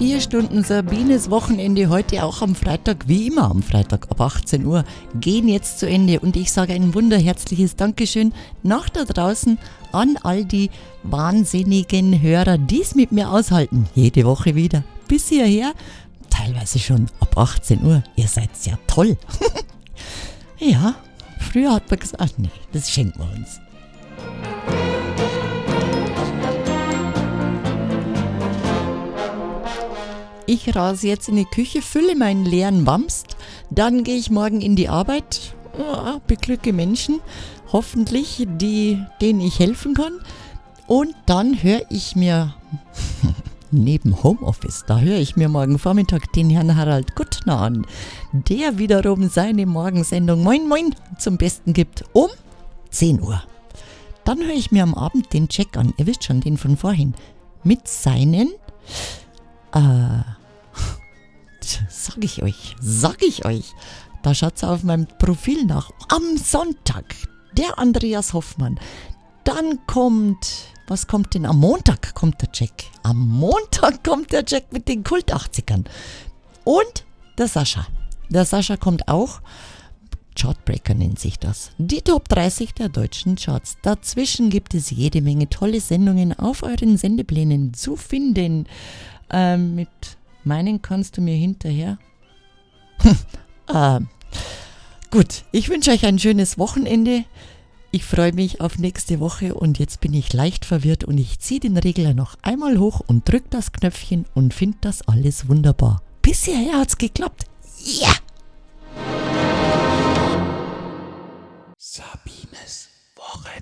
4 Stunden Sabines Wochenende heute auch am Freitag, wie immer am Freitag ab 18 Uhr, gehen jetzt zu Ende. Und ich sage ein wunderherzliches Dankeschön nach da draußen an all die wahnsinnigen Hörer, die es mit mir aushalten. Jede Woche wieder. Bis hierher, teilweise schon ab 18 Uhr. Ihr seid ja toll. Ja, früher hat man gesagt, nee, das schenken wir uns. Ich rase jetzt in die Küche, fülle meinen leeren Wamst, dann gehe ich morgen in die Arbeit, beglücke Menschen, hoffentlich, denen ich helfen kann. Und dann höre ich mir, neben Homeoffice, da höre ich mir morgen Vormittag den Herrn Harald Guttner an, der wiederum seine Morgensendung Moin Moin zum Besten gibt um 10 Uhr. Dann höre ich mir am Abend den Jack an, ihr wisst schon, den von vorhin, mit seinen... Sag ich euch. Da schaut's auf meinem Profil nach. Am Sonntag, der Andreas Hoffmann. Dann kommt, was kommt denn? Am Montag kommt der Jack. Am Montag kommt der Jack mit den Kult-80ern. Und der Sascha. Der Sascha kommt auch. Chartbreaker nennt sich das. Die Top 30 der deutschen Charts. Dazwischen gibt es jede Menge tolle Sendungen auf euren Sendeplänen zu finden. Mit meinen kannst du mir hinterher. Gut, ich wünsche euch ein schönes Wochenende. Ich freue mich auf nächste Woche und jetzt bin ich leicht verwirrt und ich ziehe den Regler noch einmal hoch und drücke das Knöpfchen und finde das alles wunderbar. Bis hierher hat's geklappt. Ja! Sabines Wochenende.